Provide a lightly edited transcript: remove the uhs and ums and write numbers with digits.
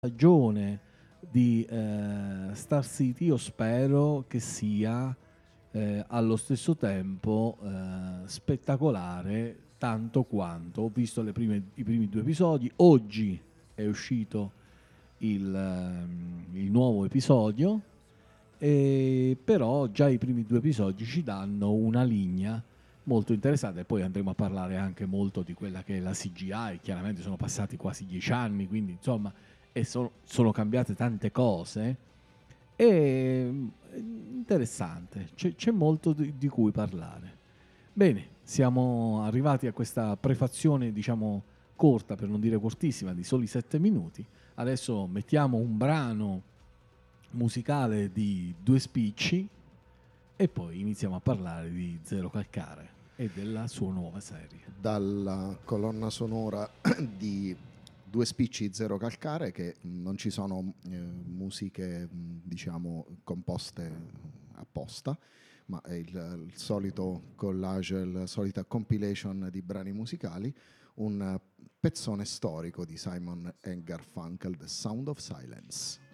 Stagione di Star City io spero che sia allo stesso tempo spettacolare tanto quanto ho visto i primi due episodi. Oggi è uscito il nuovo episodio, però già i primi due episodi ci danno una linea molto interessante. Poi andremo a parlare anche molto di quella che è la CGI. Chiaramente sono passati quasi 10 anni, quindi insomma sono cambiate tante cose. E interessante, c'è molto di cui parlare. Bene, siamo arrivati a questa prefazione, diciamo corta, per non dire cortissima, di soli 7 minuti. Adesso mettiamo un brano musicale di Due Spicci e poi iniziamo a parlare di Zero Calcare e della sua nuova serie. Dalla colonna sonora di Due Spicci Zero Calcare, che non ci sono musiche diciamo composte apposta, ma è il solito collage, la solita compilation di brani musicali, un pezzone storico di Simon and Garfunkel, The Sound of Silence.